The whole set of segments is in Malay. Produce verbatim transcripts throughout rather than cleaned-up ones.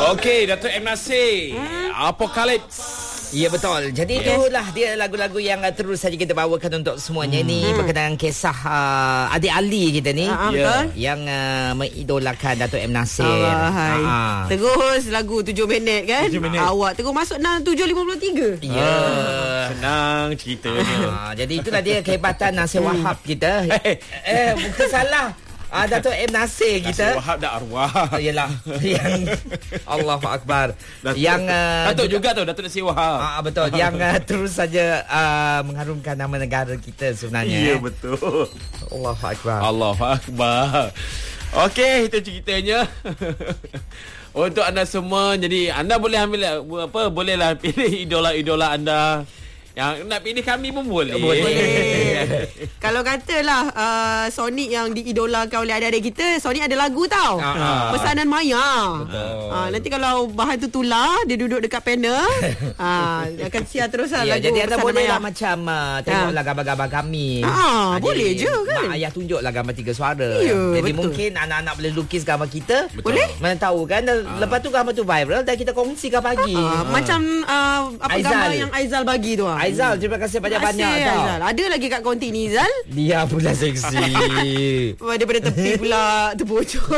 Okey, Dato' M. Nasir. Hmm? Apokalips. Ya betul. Jadi yes. itulah dia lagu-lagu yang uh, terus saja kita bawakan untuk semuanya. hmm. Ni berkenaan kisah uh, adik Ali kita ni uh, yeah. yang uh, mengidolakan Dato' M. Nasir. uh, Terus lagu tujuh minit kan. tujuh minit. Awak terus masuk enam tujuh lima puluh tiga. Ya yeah. Senang ceritanya. uh, Jadi itulah dia kehebatan Nasir Wahab kita. Eh bukan salah. Ah, Dato' M. Nasir kita. Nasir Wahab dah arwah. Yalah. Yang Allahu Akbar. Datuk, yang uh, Datuk juga tu, Datuk Nasir Wahab. Ah, betul. Yang uh, terus saja uh, mengharumkan nama negara kita sebenarnya. Ya, betul. Allahu Akbar. Allahu Akbar. Okey, itu ceritanya. Untuk anda semua, jadi anda boleh ambil apa? Bolehlah pilih idola-idola anda. Yang nak pilih kami pun boleh. Boleh. Kalau katalah uh, Sonic yang diidolakan oleh adik-adik kita, Sonic ada lagu tau. Uh-huh. Pesanan Maya. Uh, nanti kalau bahan tu tular, dia duduk dekat panel, uh, akan siar terus lah ya, lagu jadi anda boleh Maya. lah macam uh, tengoklah uh. gambar-gambar kami. Ah, uh, boleh je kan. Mak ayah tunjuklah gambar tiga suara. Ya, jadi betul. mungkin anak-anak boleh lukis gambar kita. Betul. Boleh. Mana tahu kan. Uh. Lepas tu gambar tu viral dan kita kongsikan pagi. Uh, uh. Macam uh, apa Aizal. gambar yang Aizal bagi tu. Uh. Aizal, terima kasih banyak-banyak tau. Aizal. Ada lagi kat konti ni Aizal. Dia pula seksi. Daripada tepi pula terbocor.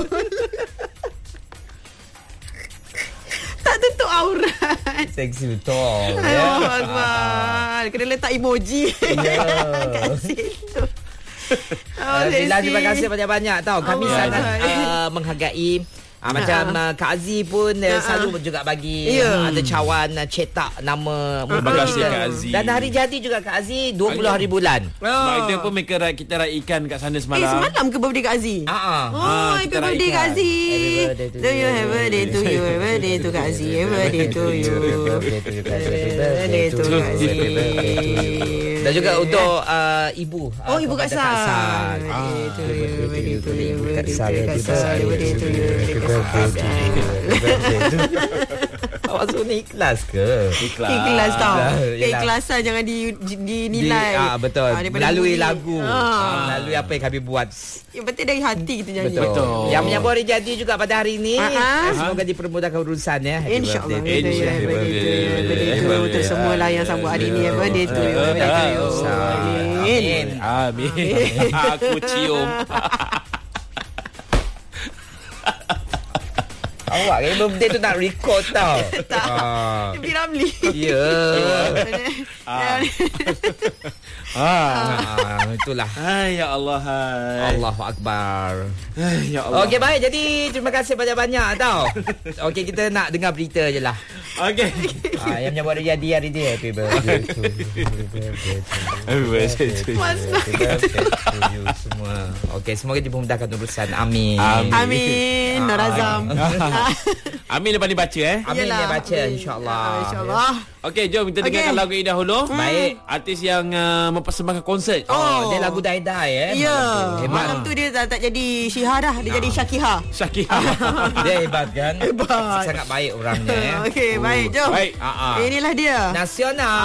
Tak tutup aurat. Seksi betul. Oh, Akbar. Kena letak emoji. Ya. Kat situ. Oh, Bila terima kasih banyak-banyak tau. Kami oh, sangat uh, menghargai. Ah, macam uh, Kak Aziz pun uh, selalu juga bagi yeah. uh, ada cawan uh, cetak nama Terima kasih Kak Aziz. Dan hari jadi juga Kak Aziz dua puluh hari bulan. Oh. Kita pun mereka kita raikan kat sana semalam. Eh semalam ke birthday Kak Aziz? Ha ah. Oh, happy birthday Kak Aziz. Do you have birthday to you? Birthday to Kak Aziz. Birthday to you. Birthday to Kak Aziz. Dan juga untuk uh, ibu. Oh, ibu Kak San. Birthday to you. Birthday to you. Birthday to Kak San. Birthday to you. Awak suruh ni ikhlas ke? Ikhlas. Ikhlas tau. Keikhlasan jangan di, dinilai. Di, ah, betul. Ah, melalui bunyi. lagu. Ah. Melalui apa yang kami buat. Yang penting dari hati kita nyanyi. Betul. Betul. Yang menyambut hari jadi juga pada hari ini. Uh-huh. Semoga dipermudahkan urusan ya. InsyaAllah. InsyaAllah. Untuk semualah yang sambut hari ini. Birthday to you. Amin. Amin. Aku cium. Awak kan birthday tu nak record tau. Tak. Ah. P. Ramli. Ya. Ah. Ah, itulah. Hai ya Allah. Hai. Allahu Akbar. Hai ya Allah. Okey baik, jadi terima kasih banyak-banyak tau. Okey, kita nak dengar berita je lah. Okey. Ah, yang menyambut hari jadi hari dia. Happy birthday to you. Happy birthday to you. Happy birthday to you semua. Okey, semoga dipermudahkan urusan. Amin. Amin. Amin. Nur Azam. Amin lepas dibaca eh. Amin dia baca insya-Allah. InsyaAllah. Okey, jom kita dengarkan Okay. lagu ini dahulu. Hmm. Baik. Artis yang uh, mempersembahkan konsert. Oh, dia lagu Die Die eh. Ya. Hebat. Malam tu dia tak, tak jadi Syiha dah. Dia jadi Syakiha. Syakira. Dia hebat kan? Hebat. Sangat baik orangnya ya. Okey, baik. Jom. Baik. Ah, ah. Inilah dia. Nasional.